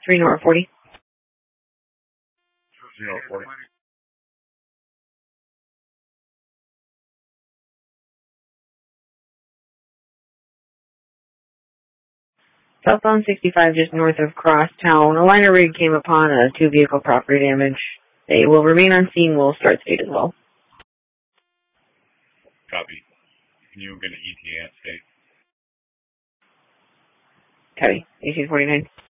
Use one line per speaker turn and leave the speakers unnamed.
3 North 40.
3 North 40.
Southbound 65 just north of Crosstown. A liner rig came upon a 2-vehicle property damage. They will remain on scene. We'll start state as well.
Copy. Can you get an ETA at state?
Copy. 1849.